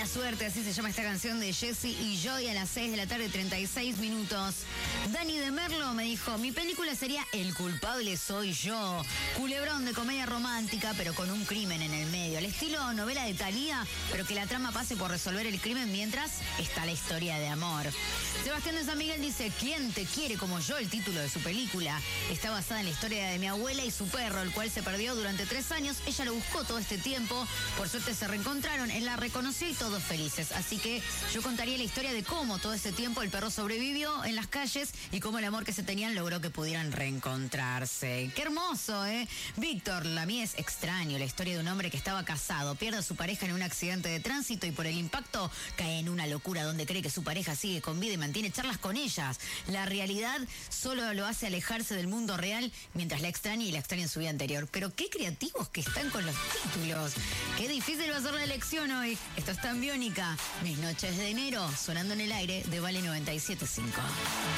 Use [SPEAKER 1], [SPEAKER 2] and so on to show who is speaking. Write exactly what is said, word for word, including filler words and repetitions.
[SPEAKER 1] suerte, así se llama esta canción de Jessie y Joy a las seis de la tarde, treinta y seis minutos. Dani de Merlo me dijo, mi película sería El culpable soy yo. Culebrón de comedia romántica, pero con un crimen en el medio. Al estilo novela de Thalía, pero que la trama pase por resolver el crimen mientras está la historia de amor. Sebastián de San Miguel dice, ¿quién te quiere como yo? El título de su película. Está basada en la historia de mi abuela y su perro, el cual se perdió durante tres años. Ella lo buscó todo este tiempo. Por suerte se reencontraron, él la reconoció y todos felices. Así que yo contaría la historia de cómo todo ese tiempo el perro sobrevivió en las calles y cómo el amor que se tenían logró que pudieran reencontrarse. ¡Qué hermoso, eh! Víctor, la mía es extraño. La historia de un hombre que estaba casado, pierde a su pareja en un accidente de tránsito y por el impacto cae en una locura donde cree que su pareja sigue con vida y mantiene charlas con ellas. La realidad solo lo hace alejarse del mundo real mientras la extraña y la extraña en su vida anterior. Pero qué creativos que están con los títulos. Qué difícil va a ser la elección hoy. Esto es Tan Biónica. Mis noches de enero sonando en el aire de Vale noventa y siete punto cinco.